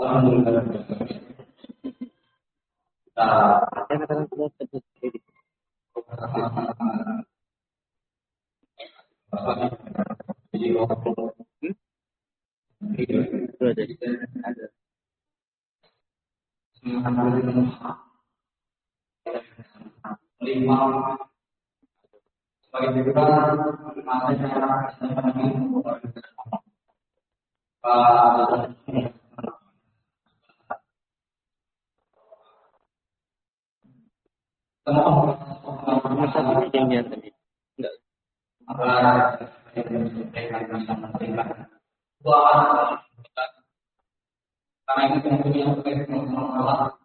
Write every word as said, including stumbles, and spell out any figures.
lima sebagai ukuran masanya Masalah yang dia tadi enggak karena itu tentunya